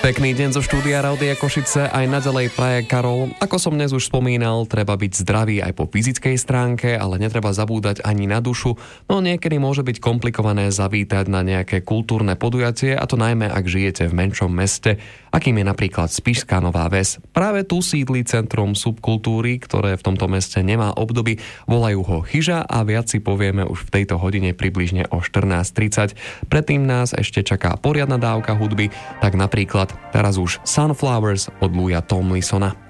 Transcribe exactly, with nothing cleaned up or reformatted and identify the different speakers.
Speaker 1: Pekný deň zo štúdia Rádia Košice, aj naďalej praje Karol. Ako som dnes už spomínal, treba byť zdravý aj po fyzickej stránke, ale netreba zabúdať ani na dušu, no niekedy môže byť komplikované zavítať na nejaké kultúrne podujatie, a to najmä ak žijete v menšom meste, akým je napríklad Spišská Nová Ves. Práve tu sídli centrum subkultúry, ktoré v tomto meste nemá obdoby, volajú ho Chyža a viac si povieme už v tejto hodine približne o štrnásť tridsať. Predtým nás ešte čaká poriadna dávka hudby, tak napríklad teraz už Sunflowers od Louisa Tomlinsona.